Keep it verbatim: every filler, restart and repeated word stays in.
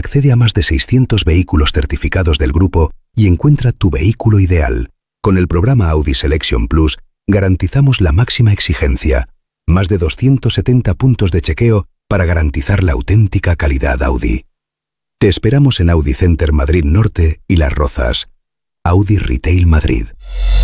Accede a más de seiscientos vehículos certificados del grupo y encuentra tu vehículo ideal. Con el programa Audi Selection Plus garantizamos la máxima exigencia. Más de doscientos setenta puntos de chequeo para garantizar la auténtica calidad Audi. Te esperamos en Audi Center Madrid Norte y Las Rozas. Audi Retail Madrid.